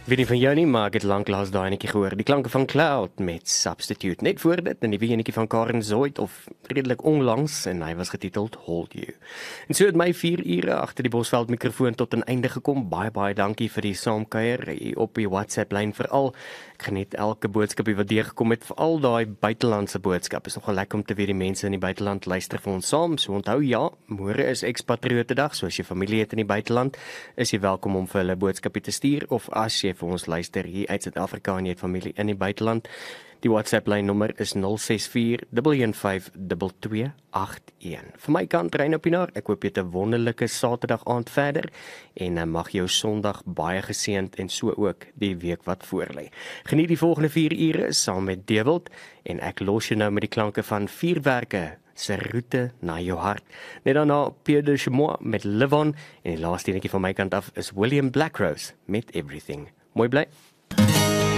Weet nie van jou nie, maar ek het lanklaas daai enetjie gehoor. Die klanke van Cloud met Substitute. Net voor dit, en die enetjie van Karen Zoid, of redelik onlangs, en hy was getiteld Hold You. En so het my 4 ure agter die Bosveld mikrofoon tot 'n einde gekom. Baie dankie vir die saamkuier op die WhatsApp-lyn veral. Ek geniet elke boodskapie wat deurgekom het, veral daai buitelandse boodskap. Is nogal lekker om te weet die mense in die buiteland luister vir ons saam. So onthou ja, môre is Ekspatriotedag, so as jy familie het in die buiteland, is jy welkom om vir hulle boodskapie te stuur, of as jy vir ons luister hier uit Suid-Afrika en jy het familie in die buiteland. Die WhatsApp-lyn nommer is 064 115 2281. Vir my kant, Reino Pinaar, ek hoop jy het 'n wonderlike Saterdag aand verder en mag jou Sondag baie geseënd en so ook die week wat voorlê. Geniet die volgende 4 ure saam met Dewald en ek los jou nou met die klanke van Vuurwerke se roete na jou hart. Net daarna Pierre de Chemois met Live On en die laaste enetjie van my kant af is William Blackrose met Everything. Mooi bly.